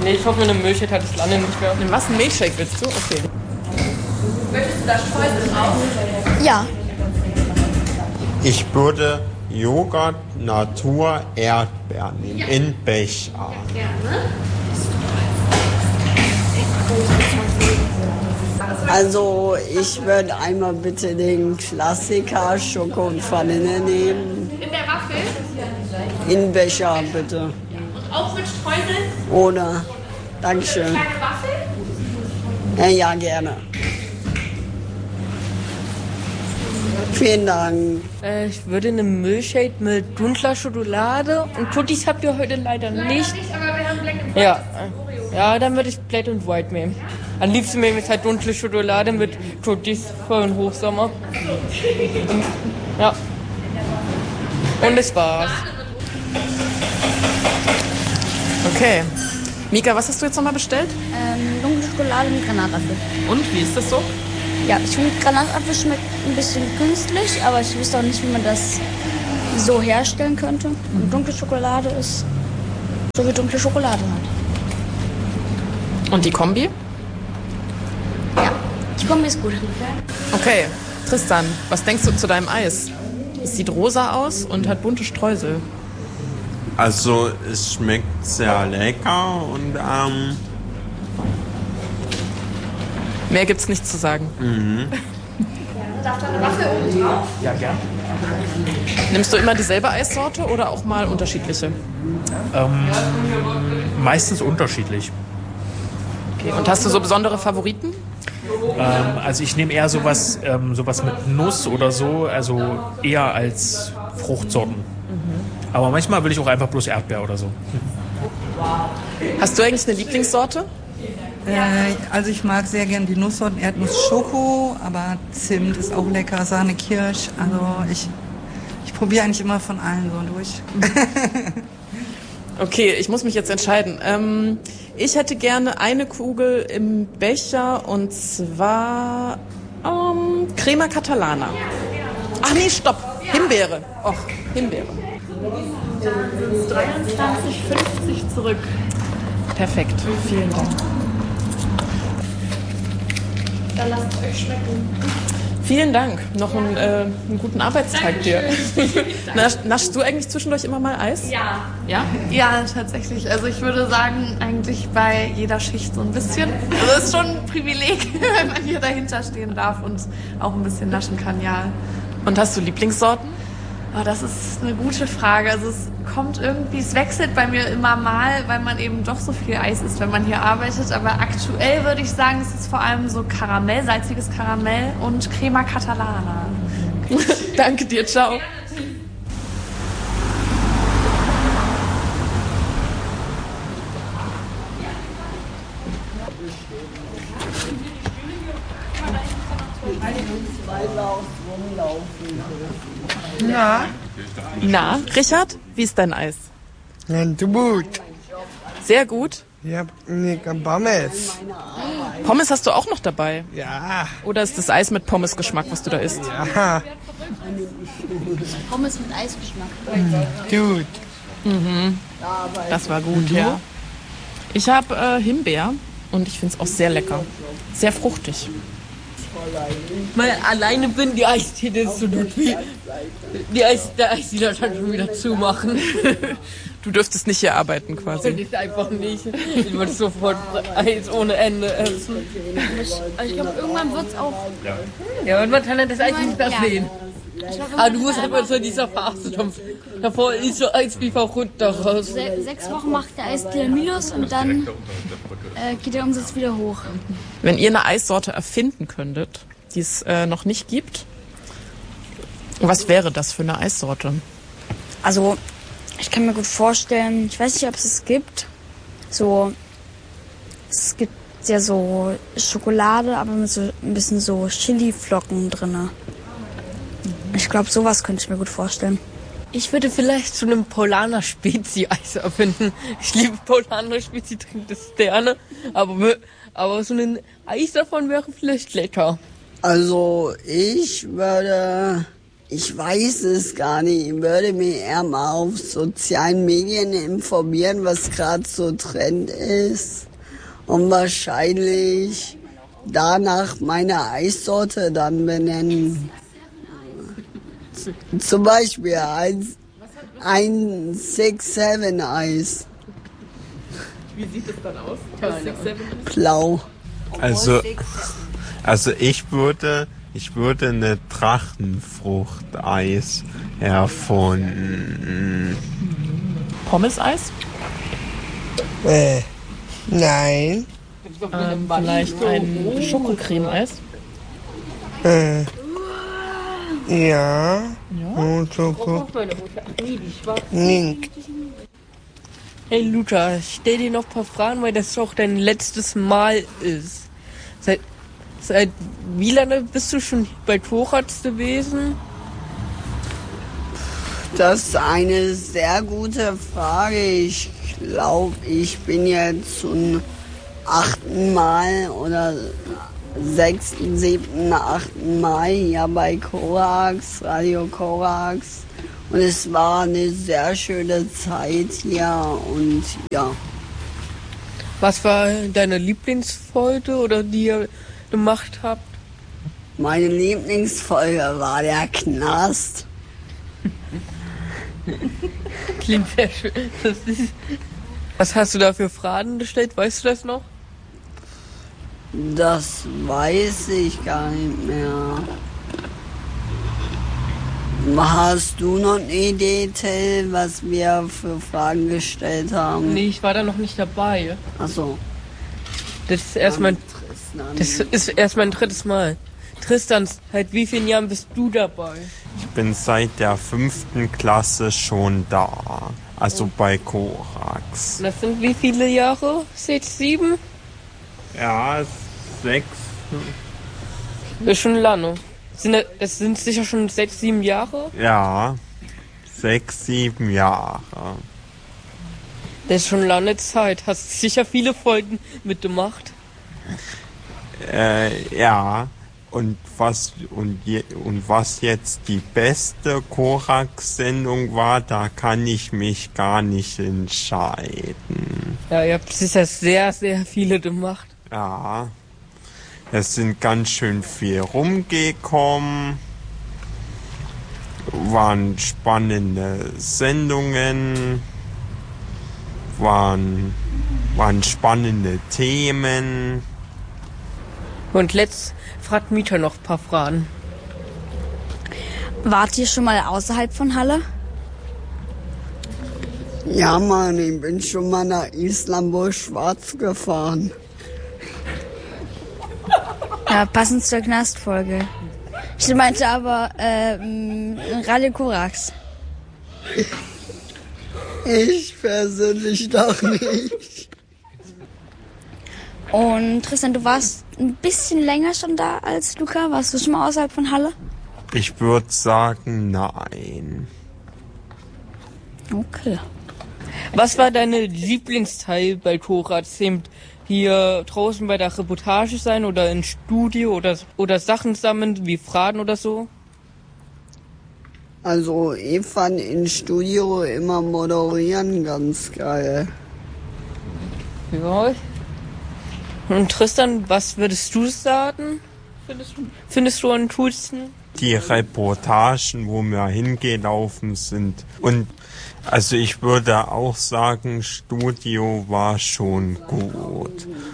Nee, ich hoffe, eine Milchshake hat das lange nicht mehr. Was, ein Milchshake willst du? Okay. Möchtest du da Streusel drauf? Ja. Ich würde Joghurt Natur Erdbeeren nehmen, in Becher. Gerne. Also ich würde einmal bitte den Klassiker Schoko und Vanille nehmen. In der Waffel? In Becher bitte. Und auch mit Streuseln? Ohne. Dankeschön. Kleine Waffel? Ja, gerne. Vielen Dank. Ich würde eine Milchshake mit dunkler Schokolade und Tuttis habt ihr heute leider nicht. Leider nicht, aber wir haben Black and White. Ja. Ja, dann würde ich Black and White nehmen. Am liebsten nehme ich halt dunkle Schokolade mit Tuttis für den Hochsommer. Und, ja. Und das war's. Okay. Mika, was hast du jetzt nochmal bestellt? Dunkle Schokolade mit Granatapfel. Und, wie ist das so? Ja, ich finde Granatapfel schmeckt ein bisschen künstlich, aber ich wüsste auch nicht, wie man das so herstellen könnte. Und dunkle Schokolade ist so wie dunkle Schokolade halt. Und die Kombi? Ja, die Kombi ist gut. Okay. Tristan, was denkst du zu deinem Eis? Es sieht rosa aus und hat bunte Streusel. Also es schmeckt sehr lecker und Mehr gibt's nicht zu sagen. Darf da eine Waffel oben drauf? Ja, gern. Nimmst du immer dieselbe Eissorte oder auch mal unterschiedliche? Meistens unterschiedlich. Okay. Und hast du so besondere Favoriten? Also ich nehme eher sowas mit Nuss oder so, also eher als Fruchtsorten. Aber manchmal will ich auch einfach bloß Erdbeer oder so. Hast du eigentlich eine Lieblingssorte? Also ich mag sehr gern die Nusssorten Erdnuss Schoko, aber Zimt ist auch lecker, Sahne Kirsch. Also ich probiere eigentlich immer von allen so durch. Okay, ich muss mich jetzt entscheiden. Ich hätte gerne eine Kugel im Becher und zwar Crema Catalana. Ach nee, stopp. Himbeere. Och, Himbeere. Dann sind es 23,50 zurück. Perfekt. Vielen Dank. Dann lasst es euch schmecken. Vielen Dank. Noch einen guten Arbeitstag dir. Naschst du eigentlich zwischendurch immer mal Eis? Ja. Ja? Ja, tatsächlich. Also ich würde sagen, eigentlich bei jeder Schicht so ein bisschen. Also es ist schon ein Privileg, wenn man hier dahinter stehen darf und auch ein bisschen naschen kann, ja. Und hast du Lieblingssorten? Oh, das ist eine gute Frage. Also es kommt irgendwie, es wechselt bei mir immer mal, weil man eben doch so viel Eis isst, wenn man hier arbeitet. Aber aktuell würde ich sagen, es ist vor allem so Karamell, salziges Karamell und Crema Catalana. Danke dir, ciao. Na, Richard, wie ist dein Eis? Ja, gut. Sehr gut. Ich hab Pommes. Pommes hast du auch noch dabei? Ja. Oder ist das Eis mit Pommesgeschmack, was du da isst? Ja. Pommes mit Eisgeschmack. Gut. Mhm. Das war gut, ja. Ich habe Himbeer und ich finde es auch sehr lecker. Sehr fruchtig. Weil alleine bin, die Eisdiele ist so gut wie der Eisdealer kann schon wieder zumachen. Du dürftest nicht hier arbeiten quasi. Ich einfach nicht. Ich würde sofort Eis ohne Ende essen. Ich glaube, irgendwann wird es auch... Ja, und man kann dann das Eis nicht mehr Ja. sehen. Aber du musst einfach so in dieser Phase davor ist so Eis wie verrückt daraus. 6 Wochen macht der Eisdealer Minus und dann geht der Umsatz wieder hoch. Wenn ihr eine Eissorte erfinden könntet, die es noch nicht gibt, was wäre das für eine Eissorte? Also, ich kann mir gut vorstellen, ich weiß nicht, ob es gibt. So, es gibt ja so Schokolade, aber mit so ein bisschen so Chili-Flocken drin. Ich glaube, sowas könnte ich mir gut vorstellen. Ich würde vielleicht zu einem Paulaner Spezi-Eis erfinden. Ich liebe Paulaner Spezi, trinke das gerne. Aber so ein Eis davon wäre vielleicht lecker. Also ich würde Ich weiß es gar nicht. Ich würde mich eher mal auf sozialen Medien informieren, was gerade so Trend ist. Und wahrscheinlich danach meine Eissorte dann benennen. Zum Beispiel ein 6-7 Eis. Wie sieht es dann aus? Blau. Also ich würde eine Drachenfrucht-Eis erfunden. Pommes-Eis? Nein. Vielleicht ein Schokocreme-Eis? Ja. Und Schoko. Link. Hey Luca, stell dir noch ein paar Fragen, weil das auch dein letztes Mal ist. Seit wie lange bist du schon bei Thorax gewesen? Das ist eine sehr gute Frage. Ich glaube, ich bin jetzt zum 8. Mal oder 6., 7., 8. Mal hier bei Korax, Radio Korax. Und es war eine sehr schöne Zeit hier und ja. Was war deine Lieblingsfolge oder die ihr gemacht habt? Meine Lieblingsfolge war der Knast. Klingt sehr schön. Was hast du da für Fragen gestellt? Weißt du das noch? Das weiß ich gar nicht mehr. Hast du noch eine Idee, Till, was wir für Fragen gestellt haben? Nee, ich war da noch nicht dabei. Ach so. Das ist erst mein drittes Mal. Tristan, seit wie vielen Jahren bist du dabei? Ich bin seit der 5. Klasse schon da. Also bei Korax. Das sind wie viele Jahre? 6, 7? Ja, 6. Das ist schon lange. Es sind sicher schon 6, 7 Jahre? Ja, 6, 7 Jahre. Das ist schon lange Zeit. Hast sicher viele Folgen mitgemacht. Ja. Und was jetzt die beste Korax-Sendung war, da kann ich mich gar nicht entscheiden. Ja, ihr habt sicher sehr, sehr viele gemacht. Ja. Es sind ganz schön viel rumgekommen. Waren spannende Sendungen. Waren spannende Themen. Und letzt fragt Mieter noch ein paar Fragen. Wart ihr schon mal außerhalb von Halle? Ja, Mann, ich bin schon mal nach Istanbul-Schwarz gefahren. Ja, passend zur Knastfolge. Ich meinte aber Radio Korax. Ich persönlich doch nicht. Und Tristan, du warst ein bisschen länger schon da als Luca. Warst du schon mal außerhalb von Halle? Ich würde sagen, nein. Okay. Was war deine Lieblingsteil bei Korax? Hier draußen bei der Reportage sein oder im Studio oder Sachen sammeln wie Fragen oder so? Also ich fand im Studio immer moderieren ganz geil. Ja. Und Tristan, was würdest du sagen? Findest du am coolsten? Die Reportagen, wo wir hingelaufen sind. Und also ich würde auch sagen, Studio war schon gut.